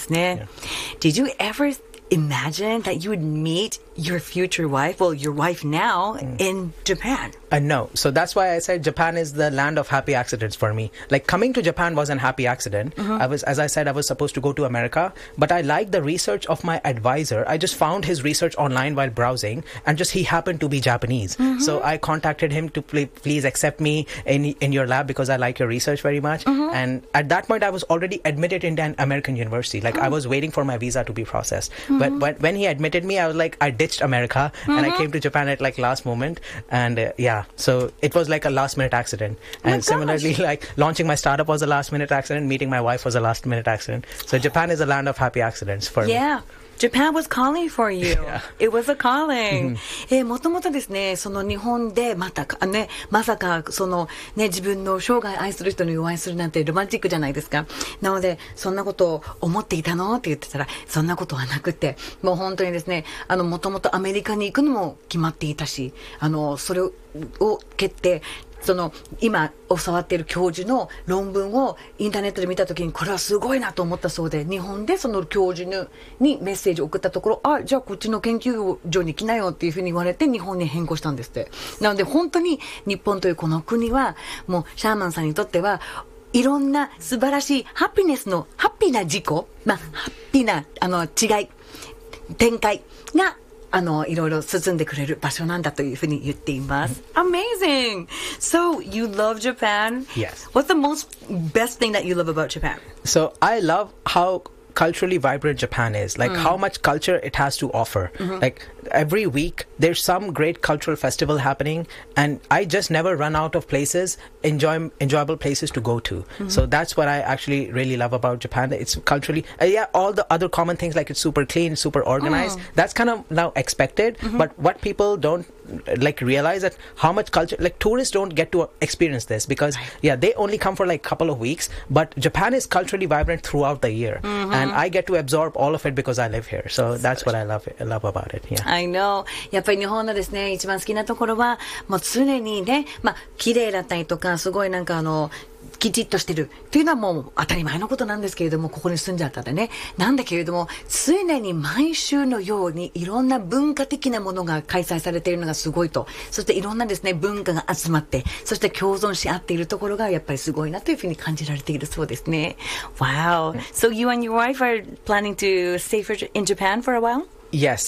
ですね。Did you ever imagine that you would meet your future wife, well, your wife now, in Japan? No. So that's why I said Japan is the land of happy accidents for me. Like, coming to Japan was a happy accident. As I said, I was supposed to go to America, but I liked the research of my advisor. I just found his research online while browsing, and just he happened to be Japanese. So I contacted him to please accept me in your lab because I like your research very much. And at that point, I was already admitted into an American university. Like, I was waiting for my visa to be processed. But when he admitted me, I was like, I ditched America and I came to Japan at like last moment. And so it was like a last minute accident. And similarly, like launching my startup was a last minute accident. Meeting my wife was a last minute accident. So Japan is a land of happy accidents for me. Yeah. Japan was calling for you. It was a calling. もともとですね、その日本でまさかそのね、自分の生涯愛する人にお会いするなんてロマンチックじゃないですか。なので、そんなことを思っていたのって言ってたら、そんなことはなくて、もう本当にですね、もともとアメリカに行くのも決まっていたし、それを蹴って、その今教わっている教授の論文をインターネットで見たときにこれはすごいなと思ったそうで、日本でその教授にメッセージを送ったところ、じゃあこっちの研究所に来なよっていうふうに言われて日本に変更したんですって。なので本当に日本というこの国はもうシャーマンさんにとってはいろんな素晴らしいハッピーな事故、ハッピーな違い展開がいろいろ進んでくれる場所なんだというふうに言っています。Amazing! So, you love Japan? Yes. What's the best thing that you love about Japan? So, I love how culturally vibrant Japan is, like how much culture it has to offer. Like every week there's some great cultural festival happening, and I just never run out of places, enjoyable places to go to. So that's what I actually really love about Japan. It's culturally, all the other common things, like it's super clean, super organized, that's kind of now expected. But what people don't like realize that how much culture, like tourists don't get to experience this because they only come for like a couple of weeks, but Japan is culturally vibrant throughout the year. And I get to absorb all of it because I live here. So that's what I love about it. I know. やっぱり日本のですね、一番好きなところはもう常にね、綺麗だったりとかすごいなんかきちっとしてるっていうのはもう当たり前のことなんですけれども、ここに住んじゃったでね、なんだけれども常に毎週のようにいろんな文化的なものが開催されているのがすごいと、そしていろんなですね文化が集まって、そして共存し合っているところがやっぱりすごいなというふうに感じられているそうですね。Wow. So you and your wife are planning to stay in Japan for a while? Yes,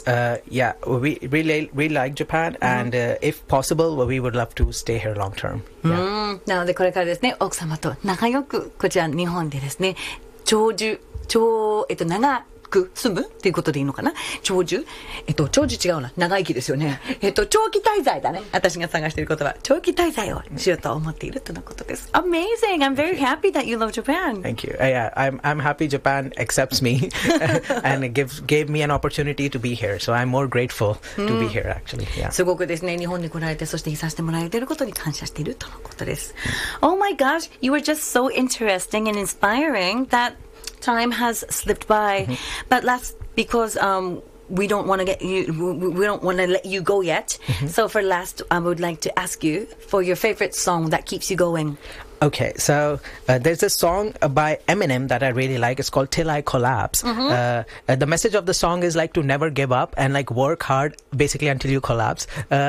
we really like Japan, and if possible, we would love to stay here long term. なのでこれからですね、奥様と仲良くこちら日本でですね、長く住むっていうことでいいのかな。長寿違うな、長生きですよね。長期滞在だね。私が探していることは長期滞在をしようと思っているとのことです。Amazing! I'm very happy that you love Japan. Thank you. I'm happy Japan accepts me and gave me an opportunity to be here. So I'm more grateful to be here actually. Yeah. すごくですね、日本に来られて、そしていさせてもらえていることに感謝しているとのことです。Oh my gosh, you were just so interesting and inspiring that time has slipped by, but because we don't want to let you go yet. So for last, I would like to ask you for your favorite song that keeps you going. Okay, so there's a song by Eminem that I really like. It's called Till I Collapse. The message of the song is like to never give up and like work hard basically until you collapse.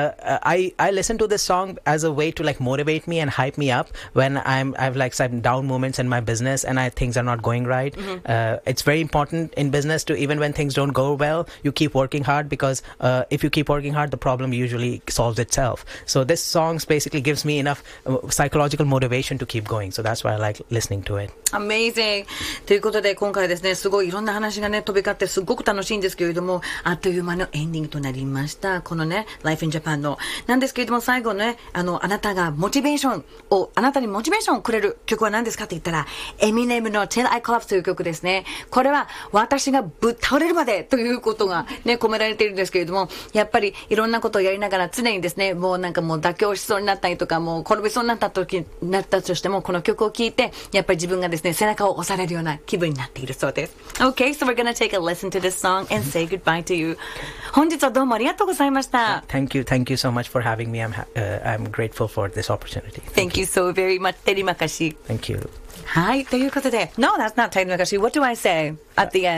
I listen to this song as a way to like motivate me and hype me up when I've like some down moments in my business and things are not going right. It's very important in business to, even when things don't go well, you keep working hard, because if you keep working hard, the problem usually solves itself. So this song basically gives me enough psychological motivation to keep going. So that's why I like listening to it. Amazing! ということで今回ですね、すごいいろんな話がね飛び交ってすごく楽しいんですけれども、あっという間のエンディングとなりました。このね Life in Japan のなんですけれども、最後ね、あなたにモチベーションをくれる曲は何ですかって言ったら、エミネムの Till I Collapse という曲ですね。これは私がぶっ倒れるまでということがね込められているんですけれども、やっぱりいろんなことをやりながら常にですね、もうなんかもう妥協しそうになったりとか、もう転びそうになったとしても、この曲を聴いてやっぱり自分がですね背中を押されるような気分になっているそうです。 Okay, so we're gonna take a listen to this song and say goodbye to you. 本日はどうもありがとうございました。 Thank you so much for having me. I'm grateful for this opportunity. Thank you so very much. テリマカシ。 Thank you. はい、ということで No, that's not テリマカシ。 What do I say at the end?